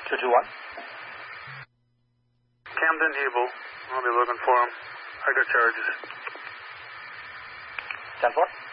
221. Camden Hebel. I'll be looking for him. I got charges. 10-4.